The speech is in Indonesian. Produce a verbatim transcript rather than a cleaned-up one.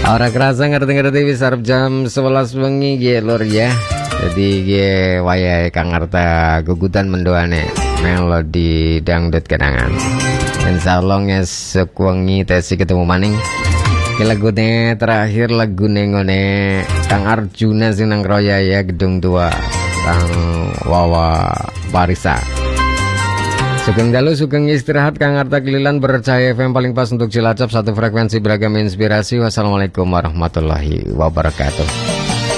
Ora kerasa ngerti-ngerti wis arep jam sebelas wengi nggih lur ya. Jadi nggih wayahe Kang Arta gugutan mendoane melodi dangdut kenangan. Insyaallah ngesuk wengi tesi ketemu maning. Ki lagune terakhir lagune ngone Kang Arjuna sing nang Royaya Gedung dua Kang Wawa Parisa. Sugeng dalu sugeng istirahat Kang Arta Kelilan Bercahaya F M paling pas untuk Cilacap, satu frekuensi beragam inspirasi. Wassalamualaikum warahmatullahi wabarakatuh.